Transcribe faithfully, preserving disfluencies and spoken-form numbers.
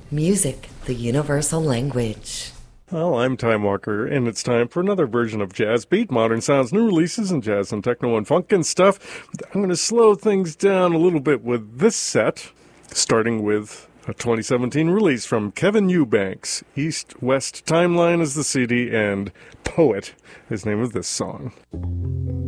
Music, the universal language. Well, I'm Time Walker, and it's time for another version of Jazz Beat, modern sounds, new releases, and jazz and techno and funk and stuff. I'm going to slow things down a little bit with this set, starting with a twenty seventeen release from Kevin Eubanks. East West Timeline is the C D, and Poet is the name of this song.